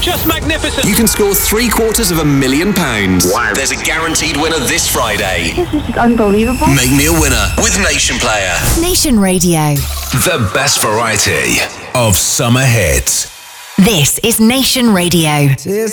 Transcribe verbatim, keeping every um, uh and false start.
Just magnificent. You can score three quarters of a million pounds. Wow. There's a guaranteed winner this Friday. This is just unbelievable. Make me a winner with Nation Player. Nation Radio. The best variety of summer hits. This is Nation Radio. Tears